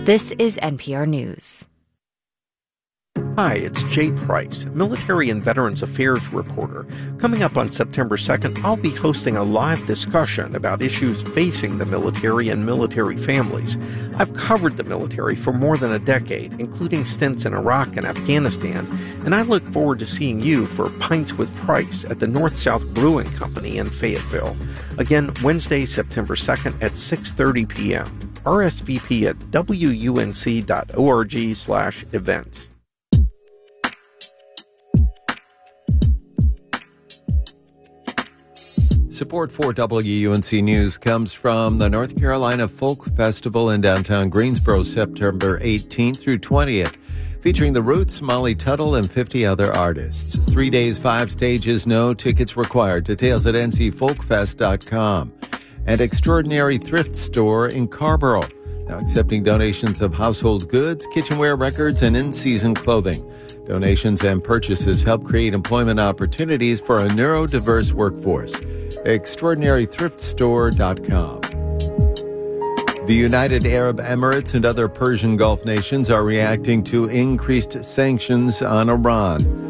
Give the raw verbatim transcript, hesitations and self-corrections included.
This is N P R News. Hi, it's Jay Price, Military and Veterans Affairs reporter. Coming up on September second, I'll be hosting a live discussion about issues facing the military and military families. I've covered the military for more than a decade, including stints in Iraq and Afghanistan, and I look forward to seeing you for Pints with Price at the North-South Brewing Company in Fayetteville. Again, Wednesday, September second at six thirty p.m. R S V P at W U N C dot org slash events. Support for W U N C News comes from the North Carolina Folk Festival in downtown Greensboro, September eighteenth through twentieth, featuring The Roots, Molly Tuttle, and fifty other artists. Three days, five stages, no tickets required. Details at N C folk fest dot com. And Extraordinary Thrift Store in Carrboro, now accepting donations of household goods, kitchenware, records, and in-season clothing. Donations and purchases help create employment opportunities for a neurodiverse workforce. extraordinary thrift store dot com. The United Arab Emirates and other Persian Gulf nations are reacting to increased sanctions on Iran.